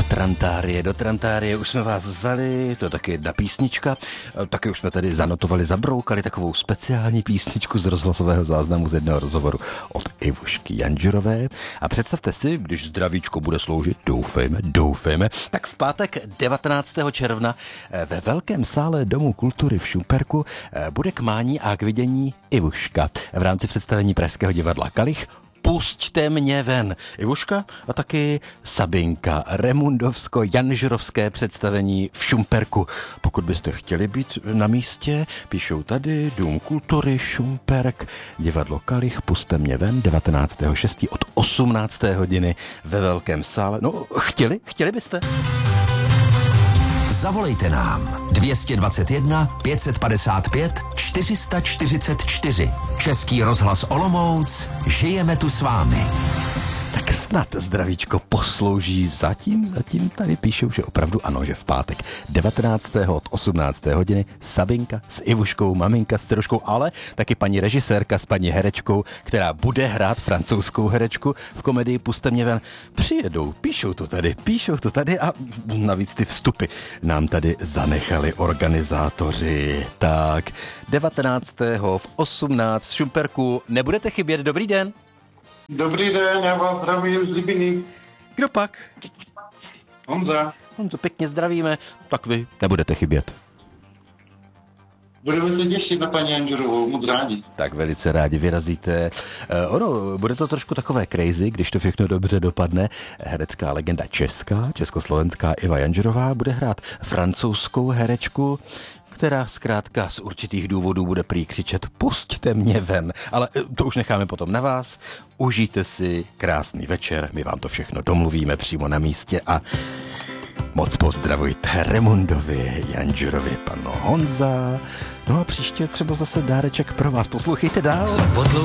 Do Trantárie už jsme vás vzali, to je taky jedna písnička, taky už jsme tady zanotovali, zabroukali takovou speciální písničku z rozhlasového záznamu z jednoho rozhovoru od Ivušky Janžurové. A představte si, když zdravíčko bude sloužit, doufejme, tak v pátek 19. června ve Velkém sále Domu kultury v Šumperku bude k mání a k vidění Ivuška v rámci představení Pražského divadla Kalich. Pusťte mě ven. Ivuška a taky Sabinka, remundovsko-janžurovské představení v Šumperku. Pokud byste chtěli být na místě, píšou tady Dům kultury, Šumperk, divadlo Kalich, Pusťte mě ven, 19.6. od 18. hodiny ve Velkém sále. No, chtěli byste? Zavolejte nám 221 555 444. Český rozhlas Olomouc, žijeme tu s vámi. Tak snad zdravíčko poslouží. Zatím tady píšou, že opravdu ano, že v pátek 19. od 18. hodiny Sabinka s Ivuškou, maminka s dceruškou, ale taky paní režisérka s paní herečkou, která bude hrát francouzskou herečku v komedii Pusťte mě ven. Přijedou, píšou to tady a navíc ty vstupy nám tady zanechali organizátoři. Tak, 19. v 18. v Šumperku. Nebudete chybět, dobrý den. Dobrý den, já vás zdravím z Libiny. Kdo pak? Honza. Honzo, pěkně zdravíme, tak vy nebudete chybět. Budeme se těšit na paní Janžurovou, moc rádi. Tak velice rádi vyrazíte. Bude to trošku takové crazy, když to všechno dobře dopadne. Herecká legenda československá Iva Janžurová bude hrát francouzskou herečku, která zkrátka z určitých důvodů bude prý křičet Pusťte mě ven. Ale to už necháme potom na vás. Užijte si krásný večer, my vám to všechno domluvíme přímo na místě a moc pozdravujte Remundovi Janžurovi, panu Honza. No a příště třeba zase dáreček pro vás. Poslouchejte dál.